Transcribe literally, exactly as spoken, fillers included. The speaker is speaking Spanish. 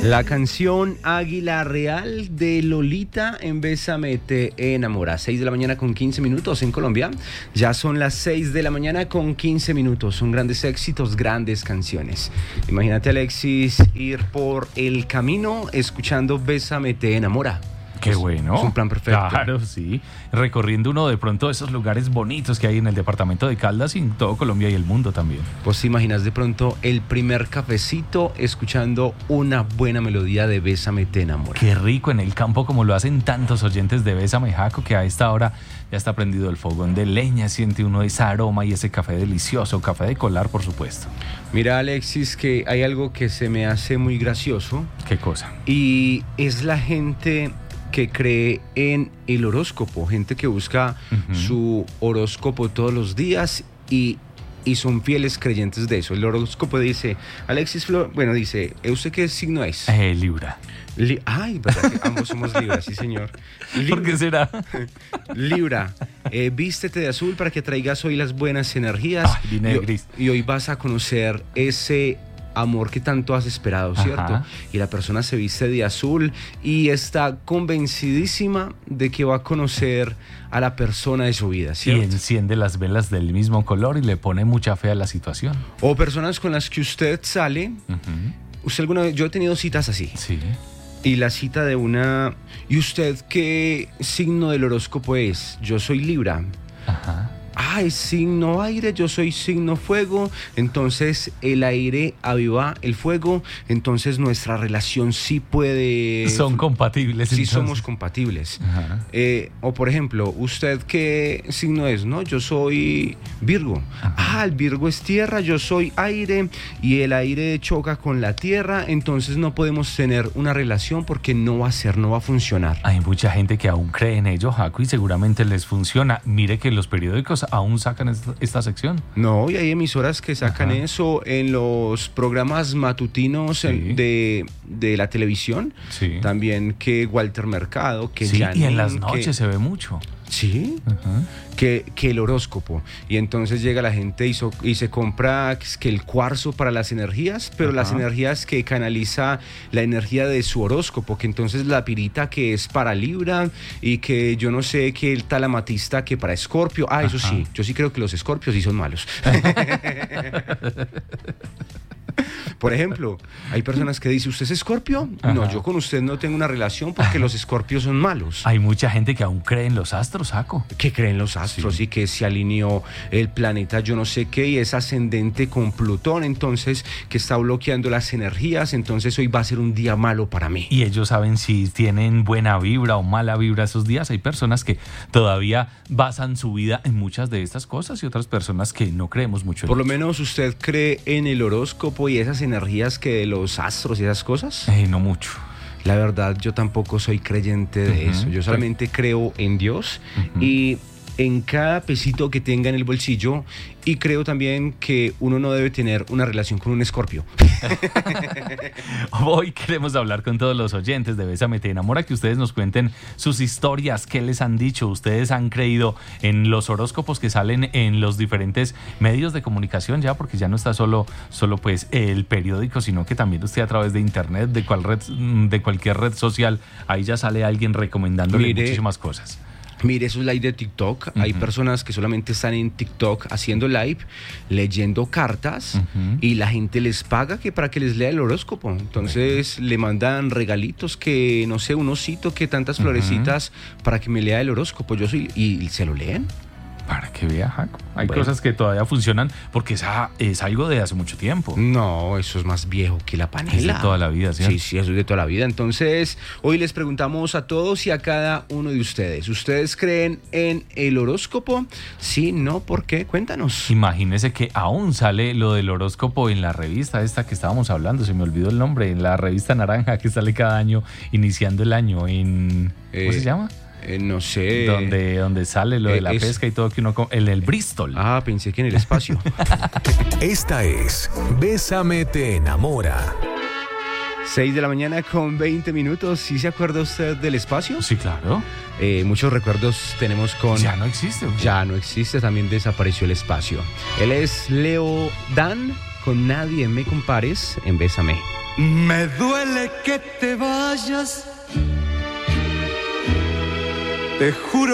La canción Águila Real de Lolita en Bésame te enamora. seis de la mañana con quince minutos en Colombia. Ya son las seis de la mañana con quince minutos. Son grandes éxitos, grandes canciones. Imagínate, Alexis, ir por el camino escuchando Bésame te enamora. Qué bueno. Es un plan perfecto. Claro, sí. Recorriendo uno de pronto esos lugares bonitos que hay en el departamento de Caldas y en todo Colombia y el mundo también. Pues te imaginas de pronto el primer cafecito escuchando una buena melodía de Bésame te enamora. Qué rico en el campo, como lo hacen tantos oyentes de Bésame, Jaco, que a esta hora ya está prendido el fogón de leña, siente uno ese aroma y ese café delicioso, café de colar, por supuesto. Mira, Alexis, que hay algo que se me hace muy gracioso. ¿Qué cosa? Y es la gente que cree en el horóscopo, gente que busca uh-huh. su horóscopo todos los días y, y son fieles creyentes de eso. El horóscopo dice, Alexis Flor, bueno, dice, ¿usted qué signo es? Eh, Libra. Li- Ay, verdad que ambos somos Libra, sí señor. Libra. ¿Por qué será? Libra, eh, vístete de azul para que traigas hoy las buenas energías. Ay, y, gris. y hoy vas a conocer ese amor que tanto has esperado, ¿cierto? Ajá. Y la persona se viste de azul y está convencidísima de que va a conocer a la persona de su vida, ¿cierto? Y enciende las velas del mismo color y le pone mucha fe a la situación. O personas con las que usted sale. Uh-huh. Usted alguna vez, yo he tenido citas así. Sí. Y la cita de una... ¿Y usted qué signo del horóscopo es? Yo soy Libra. Ajá. Ah, es signo aire, yo soy signo fuego, entonces el aire aviva el fuego, entonces nuestra relación sí puede... Son compatibles. Sí, entonces. somos compatibles. Eh, o por ejemplo, ¿usted qué signo es? No, yo soy Virgo. Ajá. Ah, el Virgo es tierra, yo soy aire y el aire choca con la tierra, entonces no podemos tener una relación porque no va a ser, no va a funcionar. Hay mucha gente que aún cree en ello, Jaco, y seguramente les funciona. Mire que los periódicos aún sacan esta, esta sección. No, y hay emisoras que sacan Ajá. eso en los programas matutinos sí. en, de, de la televisión. Sí. También que Walter Mercado, que sí, Janine, y en las noches que, se ve mucho. Sí, uh-huh. que, que el horóscopo. Y entonces llega la gente y, so, y se compra que el cuarzo para las energías, pero uh-huh. las energías que canaliza la energía de su horóscopo, que entonces la pirita que es para Libra y que yo no sé que el tal amatista que para Escorpio. Ah, eso uh-huh. sí, yo sí creo que los Escorpios sí son malos. Por ejemplo, hay personas que dicen, ¿usted es Escorpio? Ajá. No, yo con usted no tengo una relación porque Ajá. los Escorpios son malos. Hay mucha gente que aún cree en los astros, Jaco. Que cree en los astros sí. y que se alineó el planeta yo no sé qué y es ascendente con Plutón, entonces que está bloqueando las energías, entonces hoy va a ser un día malo para mí. Y ellos saben si tienen buena vibra o mala vibra esos días. Hay personas que todavía basan su vida en muchas de estas cosas y otras personas que no creemos mucho en Por ello. lo menos usted cree en el horóscopo y esas energías que de los astros y esas cosas. Eh, no mucho. La verdad, yo tampoco soy creyente de uh-huh. eso. Yo solamente creo en Dios uh-huh. y en cada pesito que tenga en el bolsillo, y creo también que uno no debe tener una relación con un escorpio. Hoy queremos hablar con todos los oyentes de Bésame te enamora, que ustedes nos cuenten sus historias, qué les han dicho, ustedes han creído en los horóscopos que salen en los diferentes medios de comunicación ya, porque ya no está solo, solo pues el periódico, sino que también usted a través de internet, de, cual red, de cualquier red social, ahí ya sale alguien recomendándole Mire. muchísimas cosas. Mire, eso es live de TikTok. Uh-huh. Hay personas que solamente están en TikTok haciendo live, leyendo cartas uh-huh. y la gente les paga que para que les lea el horóscopo. Entonces uh-huh. le mandan regalitos que, no sé, un osito, que tantas florecitas uh-huh. para que me lea el horóscopo. Yo soy y, y se lo leen. Para que vea, Jaco. Hay bueno. cosas que todavía funcionan porque esa es algo de hace mucho tiempo. No, eso es más viejo que la panela. Es de toda la vida, ¿cierto? Sí, sí, eso es de toda la vida. Entonces, hoy les preguntamos a todos y a cada uno de ustedes. ¿Ustedes creen en el horóscopo? Sí, no, ¿por qué? Cuéntanos. Imagínese que aún sale lo del horóscopo en la revista esta que estábamos hablando, se me olvidó el nombre, en la revista naranja que sale cada año, iniciando el año en... ¿Cómo eh, se llama? Eh, no sé. Donde, donde sale lo de la es... pesca y todo que uno... En el Bristol. Ah, pensé que en el espacio. Esta es Bésame te enamora. seis de la mañana con veinte minutos. ¿Sí se acuerda usted del espacio? Sí, claro. Eh, muchos recuerdos tenemos con... Ya no existe. Ya no existe, también desapareció el espacio. Él es Leo Dan con Nadie me compares en Bésame. Me duele que te vayas, te juro